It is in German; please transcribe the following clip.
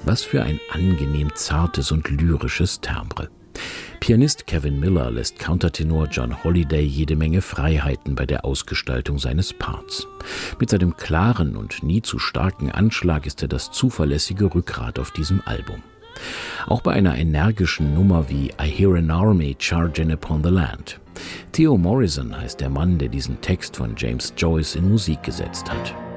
Was für ein angenehm zartes und lyrisches Timbre. Pianist Kevin Miller lässt Countertenor John Holliday jede Menge Freiheiten bei der Ausgestaltung seines Parts. Mit seinem klaren und nie zu starken Anschlag ist er das zuverlässige Rückgrat auf diesem Album. Auch bei einer energischen Nummer wie I Hear an Army Charging Upon the Land. Theo Morrison heißt der Mann, der diesen Text von James Joyce in Musik gesetzt hat.